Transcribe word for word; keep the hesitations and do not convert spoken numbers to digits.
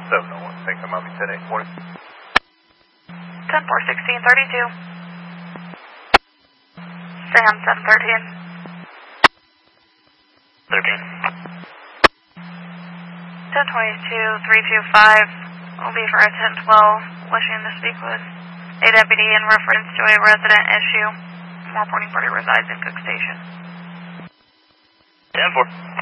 seven oh one, thanks, I'm Miami ten eight forty. ten four sixteen thirty-two. Sam seven thirteen. thirteen. ten twenty-two three two five will be for a ten twelve, wishing to speak with a deputy in reference to a resident issue. More reporting party resides in Cook Station. ten four.